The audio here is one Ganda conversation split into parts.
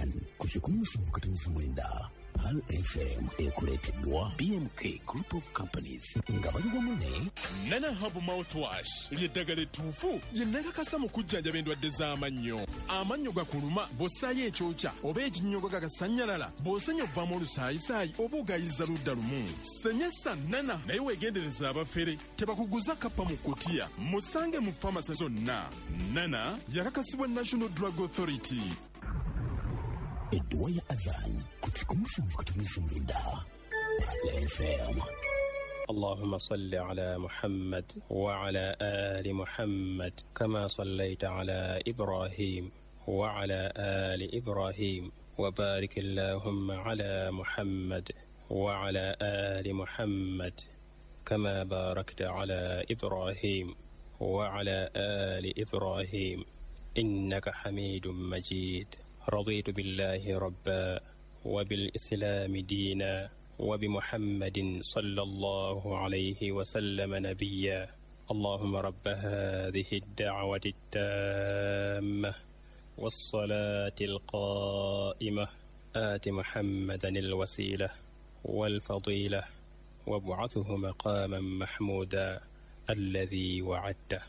Adhan kuchikumsumukatuzumwenda Pal FM ekuleteddwa BMK Group of Companies nga bali wamu Nana Hub Mouthwash lyeddagala ettuufu yennakakasa mu kujjanjaba endwadde z'amannyo. Amannyo gakuluma bw'ossaayo ekyokya oba ekinnyogo gagasanyalala bw'osenya obbamu olusaayisaayi oba ogayiza ludda lumu. Senyesa Nana naye weegendereza abafere tebakuguza kappa mu kutiya musange mu famasi zonna. Nana yakakasibwa National Drug Authority. Edduwa ya Adhan kuchikumsumukatuzumwenda Pal FM. اللهم صل على محمد وعلى آل محمد كما صليت على إبراهيم وعلى آل إبراهيم وبارك اللهم على محمد وعلى آل محمد كما باركت على إبراهيم وعلى آل إبراهيم إنك حميد مجيد. رضيت بالله ربا وبالإسلام دينا وبمحمد صلى الله عليه وسلم نبيا. اللهم رب هذه الدعوة التامة والصلاة القائمة آت محمدا الوسيلة والفضيلة وابعثه مقاما محمودا الذي وعدته.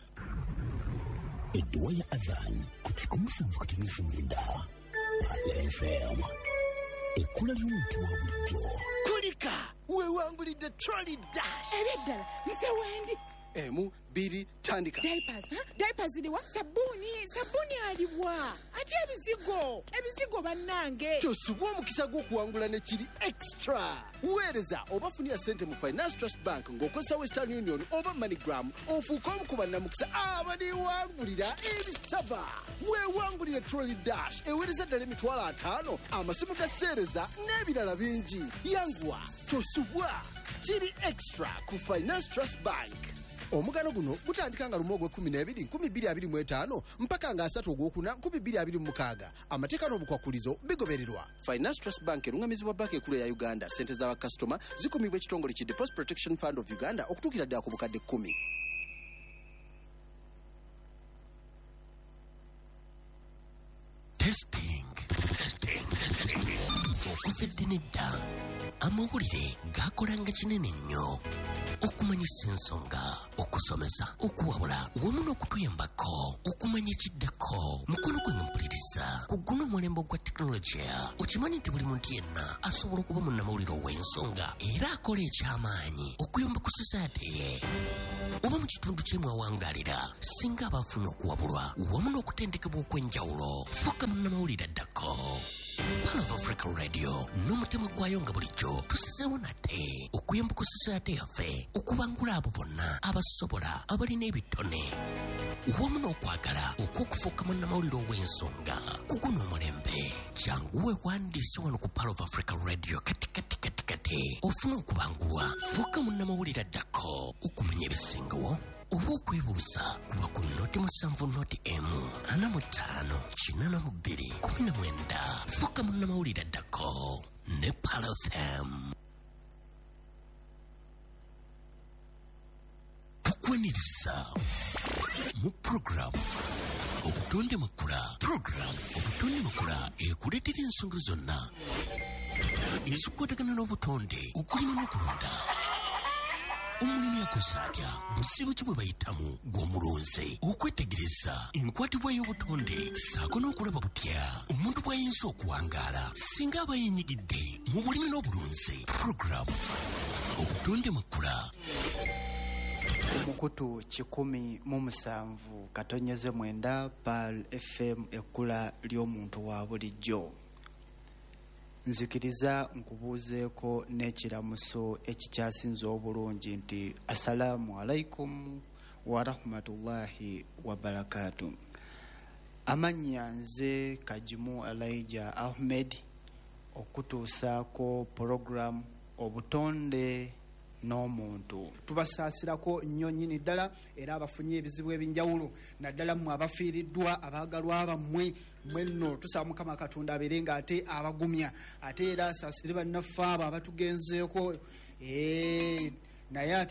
Edduwa ya Adhan kuchikumsumukatuzumwenda Pal FM. Ekula ly'omuntu wa bulijjo. Kulika weewangulidde trolley dash. Ebiddala nze wendi. 1, 2 tandika. Diapers liwa sabuni aliwa. Ati ebizigo bannange. Tosubwa omukisa gw'okuwangula ne kiri extra. Weereza oba funira ssente mu Finance Trust Bank ng'okozesa Western Union oba MoneyGram ofuuke omu ku bannamukisa abaliwangulira ebisaba. Weewangulire trolley dash eweereza ddala $5,000 amasimu ga sseereza n'ebirala bingi. Yanguwa tosubwa kiri extra ku Finance Trust Bank. Omugano guno gutandika nga lumu ogw'Okumi-n'ebiri 2025 mpaka nga 3 Ogwokuna 2026. Amateeka n'obukwakulizo bigobererwa. Finance Trust Bank erungamizibwa banka ekulu ya Uganda. Ssente z'abakasitoma zikumibwa ekitongole ki Deposit Protection Fund of Uganda okutuukira ddala ku bukadde 10. Testing. Okufedde nedda amawulire gakolanga kinene nnyo okumanyisa ensonga, okusomesa, okuwabula wamu n'okutuyambako okumanya ekiddako. Mukono gwe mpuliriza ku guno omulembe gwa tekinologiya. Okimanyi nti buli muntu yenna asobola okuba munnamawulire ow'ensonga era akola eky'amaanyi okuyamba ku society ye oba mu kitundu kye mwawangaalira singa abafuna okuwabulwa wamu n'okutendekebwa okw'enjawulo. Fuuka munnamawulire addako. Pal of Africa Radio n'omutima gwayo nga bulijjo tusizeewo nate okuyamba ku society yaffe okubangula abo bonna abasobola abalina ebitone wamu n'okwagala okw'okufuuka munnamawulire ow'ensonga ku guno omulembe. Janguwe wandiise wano ku Pal of Africa Radio kati ofuna okubangulwa. Fuuka munnamawulire addako okumanya ebisingawo oba okwebuuza kuba ku noti 7 noti M85-82-19. Fuuka munnamawulire addako ne Pal FM. Tukwaniriza mu program obutonde makula. Program obutonde makula ekuleetera ensonga zonna ezikwatagana n'obutonde okulimu n'okulonda. Omulimi akoze atya busibu ki bwe bayitamu gw'omulonze okwetegereza enkwatibwa y'obutonde saako n'okulaba butya omuntu bw'ayinza okuwangaala singa aba yeenyigidde mu bulimi n'obulunze. Program obutonde makula. Mukutu 107.9 Pal FM ekkula ly'omuntu wa bulijjo. Nzikiriza nkubuuzeeko n'ekiramuso ekikyasinze obulungi nti assalamu alaikum wa rahmatullahi wa barakatuh. Amannya nze Kajimu Elijah Ahmed okutuusaako program obutonde n'omuntu. Tubasaasirako nnyo nnyini ddala era abafunye ebizibu ebinjawulo naddala mmwe abafiiriddwa abaagalwa bammwe mwenno tusaba Mukama Katonda abeere ng'ate abagumya ate era asaasire bannaffe abo abatugenzeeko naye ate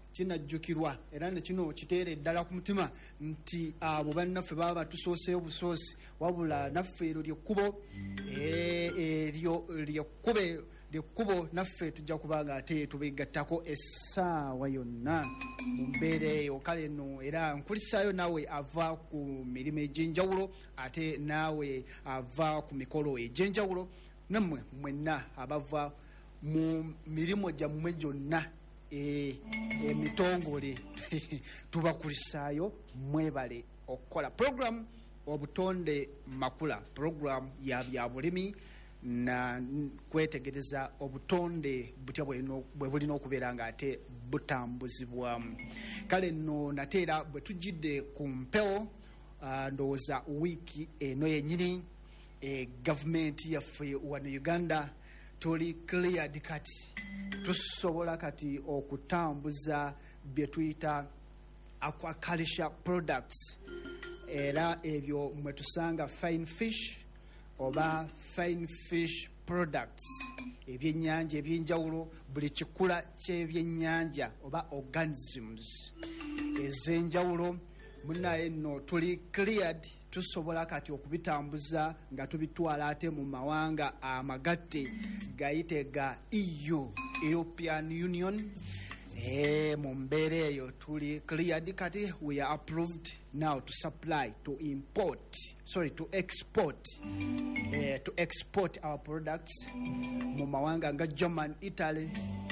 kinajjukirwa era ne kino kiteera eddala ku mutima nti abo bannaffe baba batusooseyo busoosi wabula naffe eryo lyekkubo eryo lyekkubo naffe tujja kubanga ate tubegattako essaawa yonna mu mbeera eyo. Kale no era nkulisaayo naawe ava ku mirimu egy'enjawulo ate naawe ava ku mikolo egy'enjawulo nammwe mwenna abava mu mirimu gyammwe gyonna emitongole tubakulisaayo mwebale okukola program obutonde makula, program ya byabulimi na kwetegereza obutonde butya bwe bulina okubeera nga ate butambuzibwamu. Kale nno nateera bwe tujjidde ku mpewo ndowooza wiiki eno yennyini gavumenti yaffe wano Uganda tuli cleared kati tusobola kati okutambuza bye tuyita aquaculture products era ebyo mwe tusanga fine fish oba fine fish products ebyennyanja ebyenjawulo buli kikula ky'ebyennyanja oba organisms ez'enjawulo munaye nno tuli cleared tusobola kati okubitambuza nga tubitwala ate mu mawanga amagatte gayite ga EU European Union. Mu mbeera eyo tuli cleared kati we are approved now to supply to export our products mu mawanga nga German, Italy,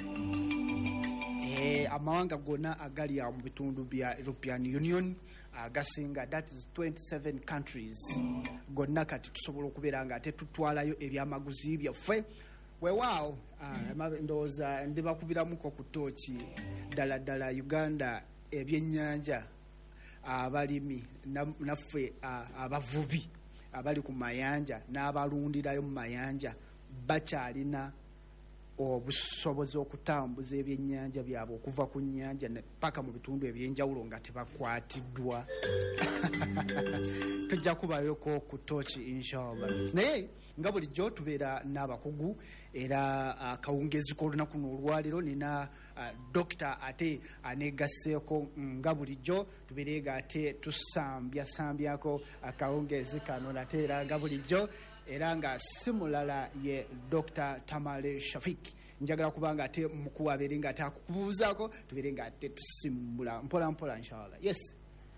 amawanga gonna agali mu bitundu bya European Union agasinga, that is 27 countries gonna kati tusobola okubeera nga ate tutwalayo ebyamaguzi byaffe. Weewaawo ndowooza ndibakubiramuko ku tooki ddala Uganda ebyennyanja abalimi naffe abavubi abali ku mayanja n'abalundirayo mu mayanja bakyalina obusobozi okutambuza ebyennyanja byabwe okuva ku nnyanja paka mu bitundu ebyenjawulo nga tebakwatiddwa. Tujja kubayoko ku tooki inshallah. Naye nga bulijjo tubeera n'abakugu era akawungezi k'olunaku n'olwaliro nina dokita ate aneegasseeko nga bulijjo tubeere nga ate tusambyako akawungezi kano nate era nga bulijjo era nga si mulala ye Dr. Tamale Shafik. Njagala kubanga ate mukulu abeere nga ate akukubuuzaako tubeere nga ate tusimbula mpola inshallah. Yes.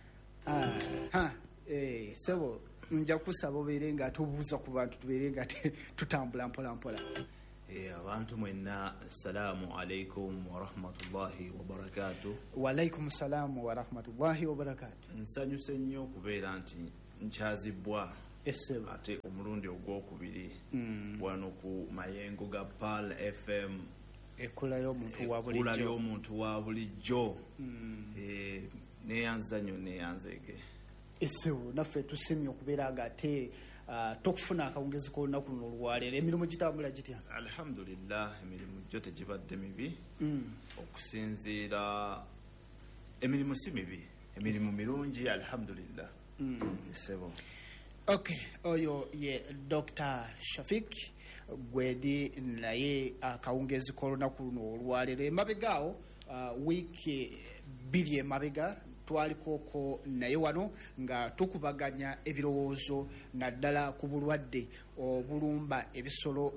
Sebo nja kusaba obeere nga tubuuza ku bantu tubeere nga tutambula mpola. Abantu mwenna assalamu alaikum wa rahmatullahi wa barakatuh. Wa alaikum salamu wa rahmatullahi wa barakatuh. Nsanyuse nnyo okubeera nti nkyazibwa ate omulundi ogwokubiri wano ku mayengo ga Pal FM ekula y'omuntu wa bulijjo neyanza nnyo neyanzeke esewo naffe tusimye okubeera nga ate tokufuna akawungezi k'olunaku luno olwaleero. Emirimu gitambula gitya? Alhamdulillah, emirimu gyo tegibadde mibi okusinziira, emirimu si mibi, emirimu mirungi alhamdulillah. Sebo okay, oyo ye Dr. Shafik gwedi naye akawungezi k'olunaku luno olwaleero. Emabegaawo wiiki bbiri emabega twalikoko naye wano nga tukubaganya ebirowoozo naddala ku bulwadde obulumba ebisolo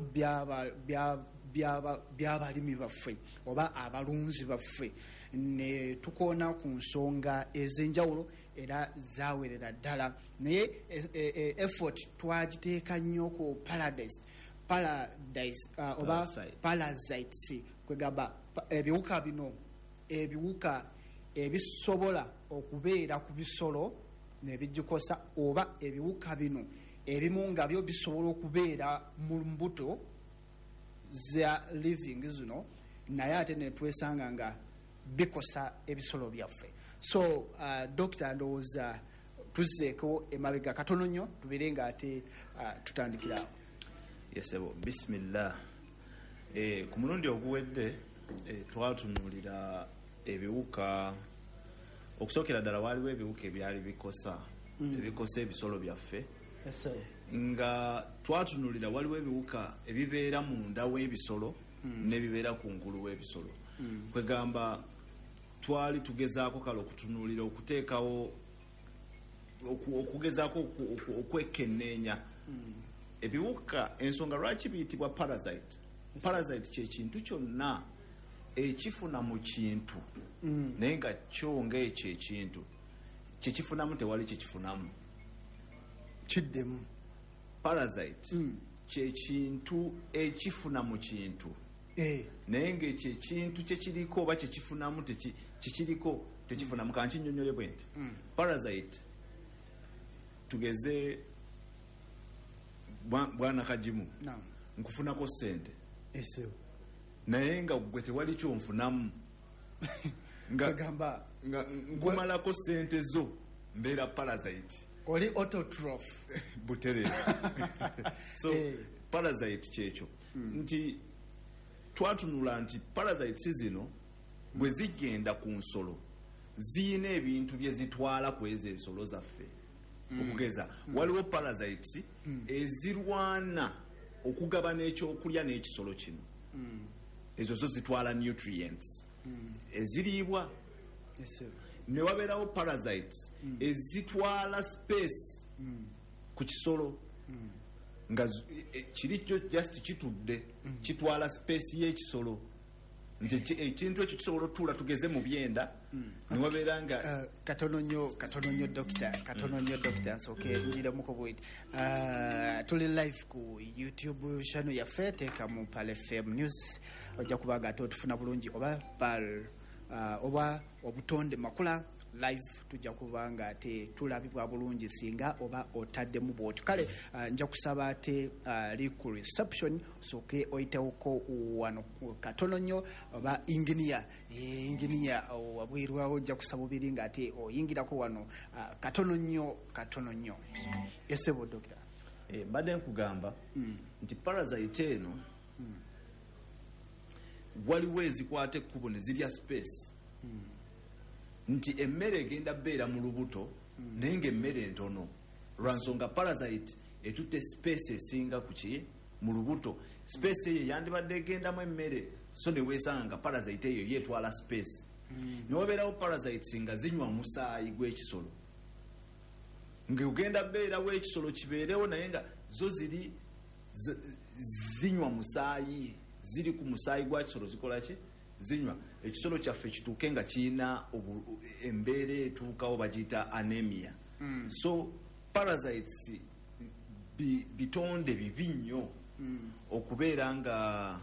by'abalimi baffe oba abalunzi baffe, ne tukoona ku nsonga ez'enjawulo era zawerera ddala. Naye effort twagiteeka nnyo ku paradise oba parasites kwegamba ebiwuka bino ebisobola okubeera ku bisolo nebigikosa oba ebiwuka bino ebimu nga byo bisobola okubeera mu mbuto za living zino naye ate netwesanga nga bikosa ebisolo byaffe. So Dr. ndowooza tuzzeeko emabega katono nnyo tubeere nga ate tutandikirawo. Yesebo bismillah. Ku mulundi oguwedde twatunuulira ebiwuka, okusookera ddala waaliwo ebiwuka ebyali bikosa ebisolo byaffe, nga twatunuulira waliwo ebiwuka ebibeera munda w'ebisolo n'ebibeera ku ngulu w'ebisolo. Kwegamba twali tugezaako kale okutunuulira okuteekawo okugezaako okwekenneenya ebiwuka. Ensonga lwaki biyitibwa parasite. Parasite kyekintu kyonna ekifuna mu kintu naye nga kyo ngaekyo ekintu kyekifunamu tewali kyekifunamu kiddemu. Parasite kyekintu ekifuna mu kintu naye ngaekyo ekintu kyekiriko oba kyekifunamu kikiriko tekifunamu. Kankinyonyole bwe nti parasite tugeze bwana Kajimu nkufunako ssente naye nga gwe tewali kyonfunamu nga nkumalako ssente zo mbeera parasite oli autotroph butereevu. So parasite kyekyo nti twatunula nti parasites zino bwe zigenda ku nsolo ziyina ebintu bye zitwala ku ezo ensolo zaffe. Okugeza waliwo parasites ezirwana okugabana ekyokulya n'ekisolo kino. Ezo zo zitwala nutrients eziriibwa. Ne wabeerawo parasites ezitwala space ku kisolo nga kiri kyo just kitudde kitwala space y'ekisolo nti ekintu ekyo kisobola otuula tugeze mu byenda ne wabeera nga katono nnyo dokita nsooke njiramuko bwiti tuli live ku YouTube channel yaffe teeka mu Pal FM News ojja kuba nga ate otufuna bulungi oba Pal oba obutonde makula live tujja kuba nga ate tulabibwa bulungi singa oba otaddemu bwoti. Kale nja kusaba ate ali ku reception osooke oyitewoko wano katono nnyo oba engineer wabwirwawo ojja kusaba bubiri nga ate oyingirako wano katono nnyo. Esebo doctor mbadde nkugamba nti parasite eno waliwo ezikwata ekkubo ne zirya space nti emmere egenda beera mu lubuto naye ng'emmere ntono lwansonga parasite etutte space esinga ku ki mu lubuto. Space eyo yandibadde egendamu emmere so ne weesanga nga parasite eyo yeetwala space. Ne wabeerawo parasites nga zinywa omusaayi gw'ekisolo ng'ogenda beerawo ekisolo kibeerewo naye nga zo ziri zinywa musaayi ziri ku musaayi gwa kisolo zikola ki zinywa. Ekisolo kyaffe kituuke nga kirina embeera etuukawo bagiyita anemia. So parasites bitonde bibi nnyo okubeera nga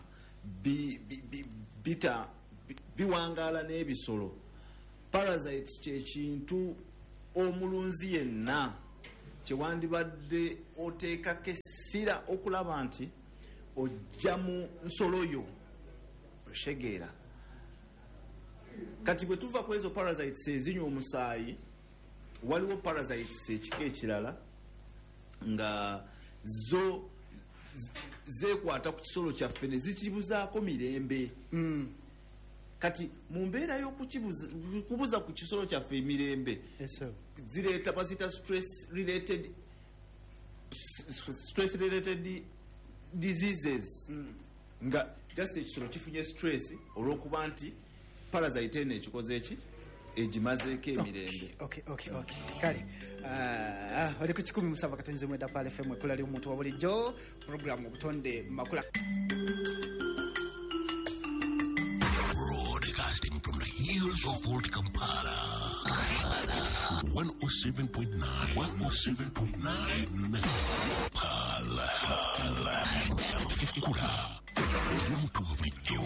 biwangaala n'ebisolo. Parasites kyekintu omulunzi yenna kyewandibadde oteekako essira okulaba nti ojja mu nsolo yo oshegeera. Kati bwe tuva ku ezo parasites ezinywa omusaayi waliwo parasites ekika ekirala nga zo zeekwata ku kisolo kyaffe ne zikibuzaako mirembe. Kati mu mbeera y'okubuza ku kisolo kyaffe emirembe zireeta bazita stress related diseases nga just ekisolo kifunye stress olw'okuba nti parasite eno ekikoze eki egimazeeko emirembe. Kale oli ku 17 katonzi mwenda Pal FM ekula lyo omuntu wa bulijjo program obutonde makula. Broadcasting from the hills of Old Kampala. 107.9 Pal ekula lyo omuntu wa bulijjo.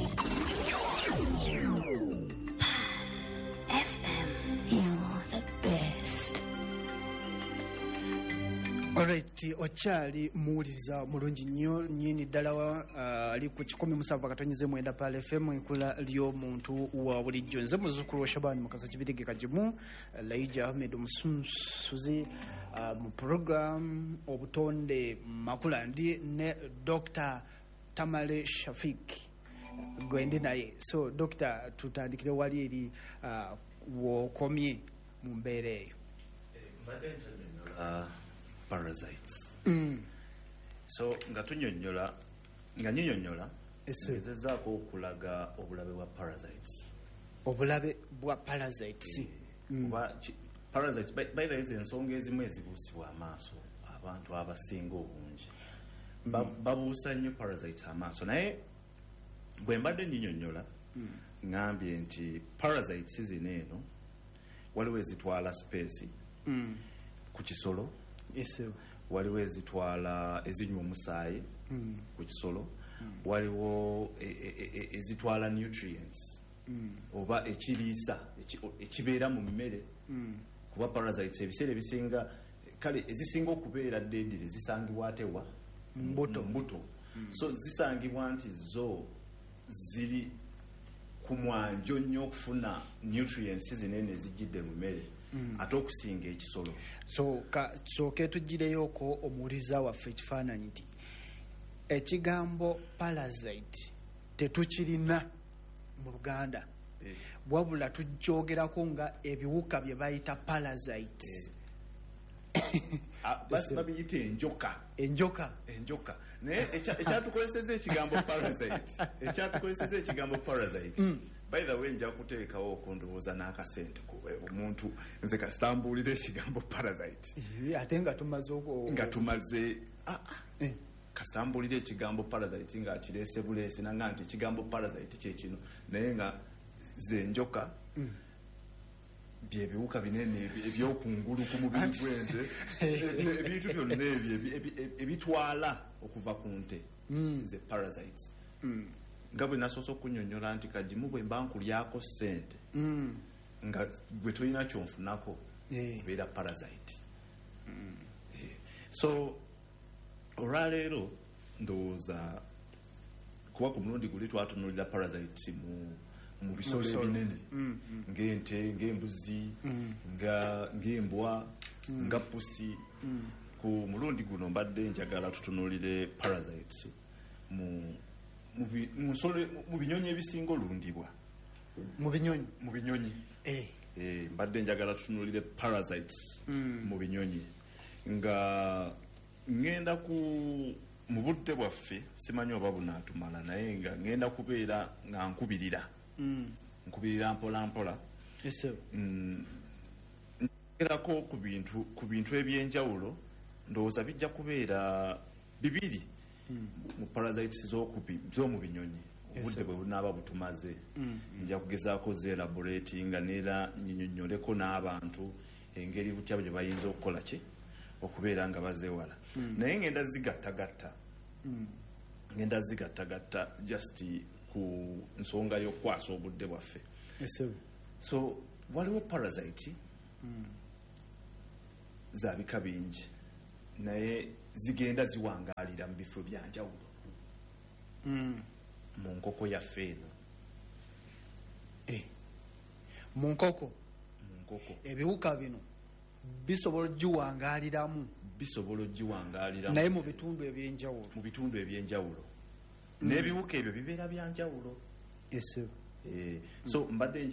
Alright, okyali muwuliza mulungi nnyo nnyini ddala ali ku 17 katonyize mwenda Pal FM ekula ly'omuntu wa bulijjo. Nze muzzukulu wa Shabani Mukasa Kibirige Kajimu Laija Ahmed Omusunsuzi mu program obutonde makula ndi ne Dr. Tamale Shafik gwendi naye. So Dr. tutandikire wali eri wokomye mu mbeera eyo. Parasites. So nga nnyonnyola ngezezaako okulaga obulabe bwa parasites obulabe bwa parasites Parasites by the way ensonga ezimu ezibuusibwa amaaso abantu abasinga obungi babuusa nnyo parasites amaaso naye bwe mbadde nyinyonnyola ngambye nti parasites zino eno waliwo ezitwala space ku kisolo waliwo ezitwala ezinywa omusaayi ku kisolo waliwo ezitwala nutrients oba ekiriisa ekibeera mu mmere kuba parasites ebiseera ebisinga kale ezisinga okubeera ddendire zisangibwa atewa mbuto so zisangibwa nti zo ziri ku mwanjo nnyo okufuna nutrients zinene ezijjidde mu mmere ate okusinga ekisolo sooke tugireyoko omuwuliza waffe ekifaananyi nti ekigambo parasite tetukirina mu Luganda wabula tujjogerako nga ebiwuka bye bayita parasites babiyita enjoka naye ekyatukozeseza ekigambo parasite by the way nja kuteekawo okundowooza n'akasente omuntu nze kasitambulira ekigambo parasite ate nga tumaze kasitambulira ekigambo parasite nga akireese buleese nanga nti ekigambo parasite kyekino naye nga ze njoka byebiwuka binene ebyokungulu ku mubiri gw'ente ebintu byonna ebyo ebitwala okuva ku nte ze parasites nga bwe nasoose okunyonnyola nti kagimu bwe mba nkulyako ssente nga gwe tolina kyonfunako kubeera parasite so olwaleero ndowooza kuba ku mulundi guli twatunulira parasites mu bisolo ebinene ng'ente ng'embuzi ng'embwa nga pusi ku mulundi guno mbadde njagala tutunulire parasites mu binyonyi ebisinga olundibwa mu binyonyi mbadde njagala tutunulire parasites mu binyonyi nga ngenda mu budde bwaffe simanyi oba bunaatumala naye nga ngenda kubeera nga nkubirira mpola mpola ngerako ku bintu ebyenjawulo ndowooza bijja kubeera bibiri mu parasites z'omu binyonyi obudde bwe bunaaba butumaze nja kugezaako zeelaborati nga neera nyinyonnyoleko n'abantu engeri butya gye bayinza okukola ki okubeera nga bazeewala naye ngenda zigattagatta just ku nsonga y'okukwasa obudde bwaffe so waliwo parasite za bika bingi naye zigenda ziwangaalira mu bifo byanjawulo mu nkoko yaffe eno mu nkoko ebiwuka bino bisobola giwangaaliramu naye mu bitundu ebyenjawulo n'ebiwuka ebyo bibeera byanjawulo so mbadde